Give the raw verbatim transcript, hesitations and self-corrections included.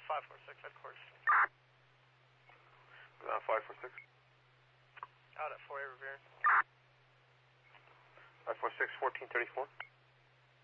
five four six, headquarters. Uh, five four six. Out at four A Revere. five four six, fourteen thirty-four.